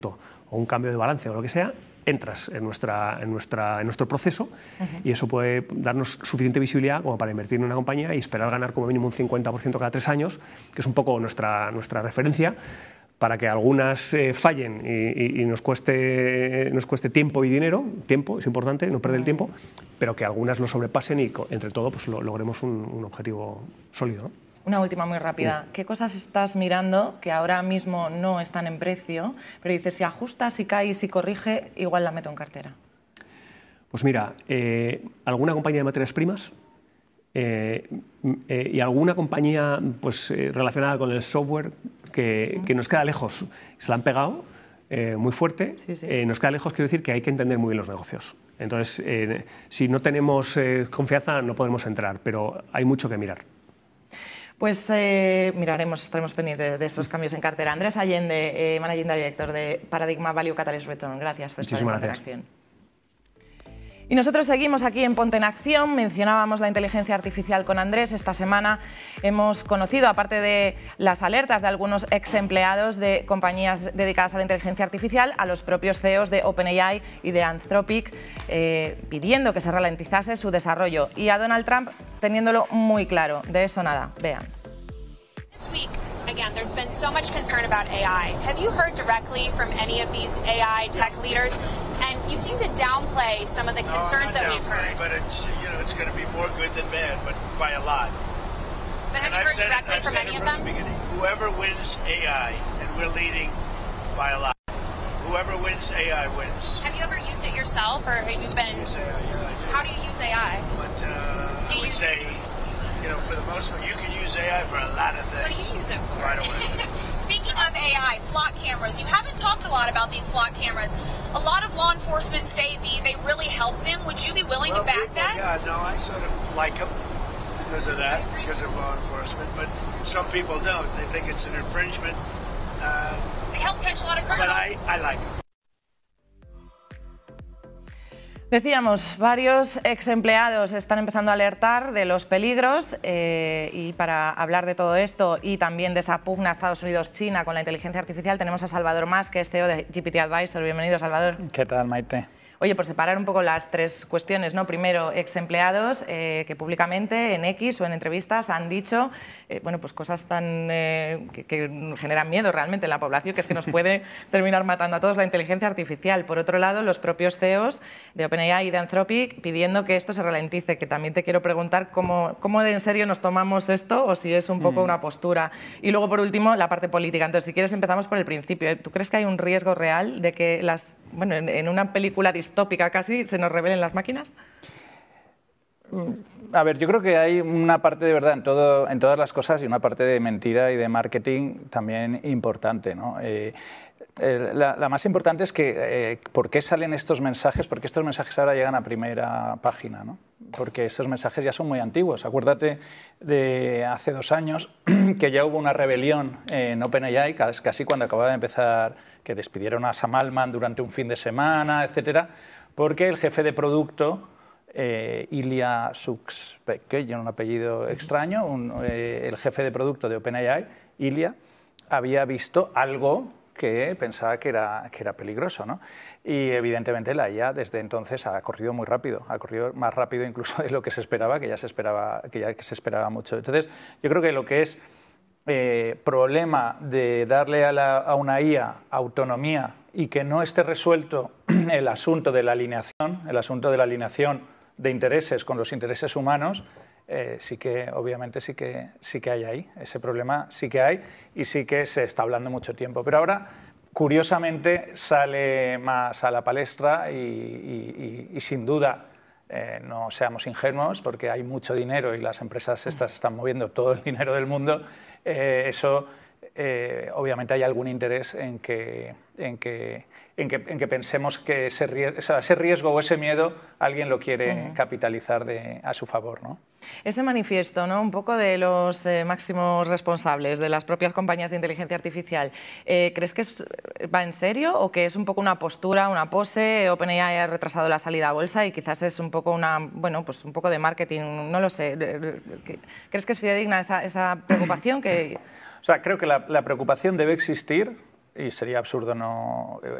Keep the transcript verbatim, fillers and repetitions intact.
o un cambio de balance o lo que sea, entras en, nuestra, en, nuestra, en nuestro proceso uh-huh. y eso puede darnos suficiente visibilidad como para invertir en una compañía y esperar ganar como mínimo un cincuenta por ciento cada tres años, que es un poco nuestra, nuestra referencia, para que algunas eh, fallen y, y, y nos, cueste, nos cueste tiempo y dinero, tiempo es importante, no perder el tiempo, pero que algunas lo sobrepasen y entre todo pues, lo, logremos un, un objetivo sólido, ¿no? Una última muy rápida. ¿Qué cosas estás mirando que ahora mismo no están en precio, pero dices, si ajusta, si cae y si corrige, igual la meto en cartera? Pues mira, eh, alguna compañía de materias primas eh, eh, y alguna compañía pues, eh, relacionada con el software que, que nos queda lejos. Se la han pegado eh, muy fuerte, sí, sí. Eh, nos queda lejos, quiero decir que hay que entender muy bien los negocios. Entonces, eh, si no tenemos eh, confianza no podemos entrar, pero hay mucho que mirar. Pues eh, miraremos, estaremos pendientes de esos cambios en cartera. Andrés Allende, eh, Managing Director de Paradigma Value Catalyst Return. Gracias por estar en Ponte en Acción. Y nosotros seguimos aquí en Ponte en Acción. Mencionábamos la inteligencia artificial con Andrés. Esta semana hemos conocido, aparte de las alertas de algunos ex empleados de compañías dedicadas a la inteligencia artificial, a los propios C E Os de OpenAI y de Anthropic eh, pidiendo que se ralentizase su desarrollo. Y a Donald Trump teniéndolo muy claro. De eso nada. Vean. This week, again, there's been so much concern about A I. Have you heard directly from any of these A I tech leaders? And you seem to downplay some of the concerns no, that we've heard. But it's, you know, it's going to be more good than bad, but by a lot. But have and you I've heard directly it, from any from of them? The beginning. Whoever wins A I, and we're leading by a lot. Whoever wins A I wins. Have you ever used it yourself, or have you been? Use A I, yeah, I do. How do you use A I? But uh, do I would you... say, you know, for the most part, you can use A I for a lot of things. What do you use it for? Right away. Speaking of A I, flock cameras, you haven't talked a lot about these flock cameras. A lot of law enforcement say the, they really help them. Would you be willing well, to back people, that? Yeah, no, I sort of like them because of that, because of law enforcement. But some people don't. They think it's an infringement. Uh, they help catch a lot of criminals. But I, I like them. Decíamos, varios ex empleados están empezando a alertar de los peligros eh, y para hablar de todo esto y también de esa pugna Estados Unidos-China con la inteligencia artificial tenemos a Salvador Mas, que es C E O de G P T Advisor. Bienvenido, Salvador. ¿Qué tal, Maite? Oye, por separar un poco las tres cuestiones, ¿no? Primero, ex empleados eh, que públicamente en X o en entrevistas han dicho eh, bueno, pues cosas tan eh, que, que generan miedo realmente en la población, que es que nos puede terminar matando a todos la inteligencia artificial. Por otro lado, los propios C E Os de OpenAI y de Anthropic pidiendo que esto se ralentice, que también te quiero preguntar cómo, cómo de en serio nos tomamos esto o si es un poco mm. una postura. Y luego, por último, la parte política. Entonces, si quieres, empezamos por el principio. ¿Tú crees que hay un riesgo real de que las, bueno, en, en una película distópica casi se nos revelen las máquinas? A ver, yo creo que hay una parte de verdad en, todo, en todas las cosas y una parte de mentira y de marketing también importante, ¿no? Eh, eh, la, la más importante es que eh, ¿por qué salen estos mensajes? Porque estos mensajes ahora llegan a primera página, ¿no? Porque estos mensajes ya son muy antiguos. Acuérdate de hace dos años que ya hubo una rebelión en OpenAI, casi cuando acababa de empezar, que despidieron a Sam Altman durante un fin de semana, etcétera, porque el jefe de producto, eh, Ilya Sutskever, que tiene un apellido extraño, un, eh, el jefe de producto de OpenAI, Ilya, había visto algo que pensaba que era, que era peligroso, ¿no? Y evidentemente la I A desde entonces ha corrido muy rápido, ha corrido más rápido incluso de lo que se esperaba, que ya se esperaba, que ya que se esperaba mucho. Entonces, yo creo que lo que es eh, problema de darle a, la, a una I A autonomía y que no esté resuelto el asunto de la alineación, el asunto de la alineación de intereses con los intereses humanos, eh, sí que, obviamente, sí que, sí que hay ahí. Ese problema sí que hay y sí que se está hablando mucho tiempo. Pero ahora, curiosamente, sale más a la palestra y, y, y, y sin duda, eh, no seamos ingenuos, porque hay mucho dinero y las empresas estas están moviendo todo el dinero del mundo, eh, eso... Eh, obviamente hay algún interés en que, en que, en que, en que pensemos que ese riesgo, o sea, ese riesgo o ese miedo alguien lo quiere uh-huh. capitalizar de, a su favor, ¿no? Ese manifiesto, ¿no? Un poco de los eh, máximos responsables de las propias compañías de inteligencia artificial, eh, ¿crees que es, va en serio o que es un poco una postura, una pose? OpenAI ha retrasado la salida a bolsa y quizás es un poco una, bueno, pues un poco de marketing, no lo sé. ¿Crees que es fidedigna esa, esa preocupación que... O sea, creo que la, la preocupación debe existir y sería absurdo no